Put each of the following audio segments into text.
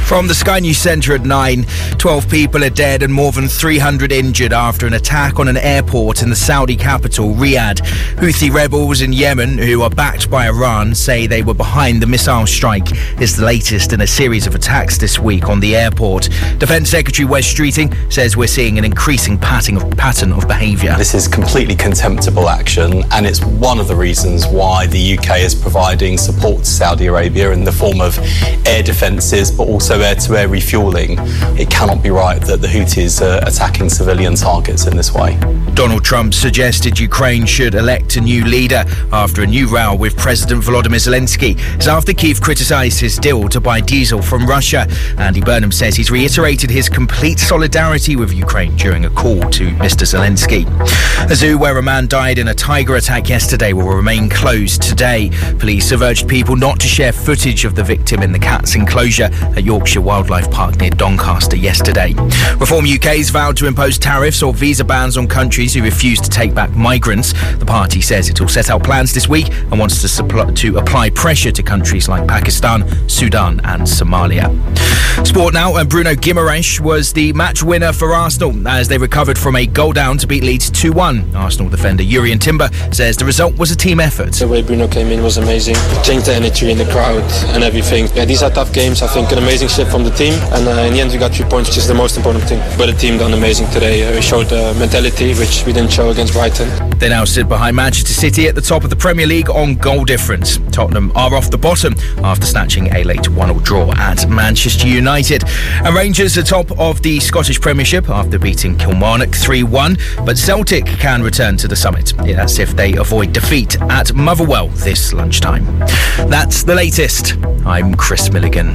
From the Sky News Centre at 9, 12 people are dead and more than 300 injured after an attack on an airport in the Saudi capital, Riyadh. Houthi rebels in Yemen, who are backed by Iran, say they were behind the missile strike. It's the latest in a series of attacks this week on the airport. Defence Secretary Wes Streeting says we're seeing an increasing pattern of behaviour. This is completely contemptible action, and it's one of the reasons why the UK is providing support to Saudi Arabia in the form of air defences, but also air-to-air refuelling. It cannot be right that the Houthis are attacking civilian targets in this way. Donald Trump suggested Ukraine should elect a new leader after a new row with President Volodymyr Zelensky. It's after Kyiv criticised his deal to buy diesel from Russia. Andy Burnham says he's reiterated his complete solidarity with Ukraine during a call to Mr. Zelensky. A zoo where a man died in a tiger attack yesterday will remain closed today. Police have urged people not to share footage of the victim in the cat's enclosure at Yorkshire Wildlife Park near Doncaster yesterday. Reform UK's vowed to impose tariffs or visa bans on countries who refuse to take back migrants. The party says it will set out plans this week and wants to apply pressure to countries like Pakistan, Sudan and Somalia. Sport now, and Bruno Guimaraes was the match winner for Arsenal as they recovered from a goal down to beat Leeds 2-1. Arsenal defender Jurrien Timber says the result was a team effort. The way Bruno came in was amazing. Changed the energy in the crowd and everything. Yeah, these are tough games. I think an amazing shift from the team, and in the end we got 3 points, which is the most important thing. But the team done amazing today. We showed mentality, which we didn't show against Brighton. They now sit behind Manchester City at the top of the Premier League on goal difference. Tottenham are off the bottom after snatching a late 1-1 draw at Manchester United. And Rangers are top of the Scottish Premiership after beating Kilmarnock 3-1. But Celtic can return to the summit. That's if they avoid defeat at Motherwell this lunchtime. That's the latest. I'm Chris Milligan.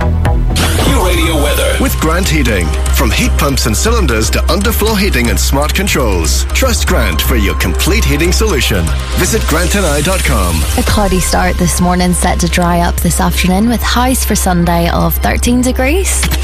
New radio weather with Grant Heating. From heat pumps and cylinders to underfloor heating and smart controls, trust Grant for your complete heating solution. Visit grantandI.com. A cloudy start this morning, set to dry up this afternoon with highs for Sunday of 13 degrees.